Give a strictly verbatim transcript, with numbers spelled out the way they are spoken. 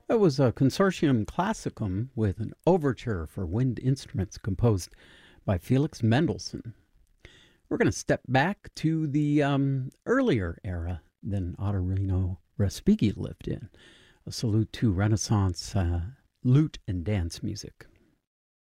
It was a Consortium Classicum with an overture for wind instruments composed by Felix Mendelssohn. We're going to step back to the um, earlier era than Ottorino Respighi lived in. A salute to Renaissance uh, lute and dance music.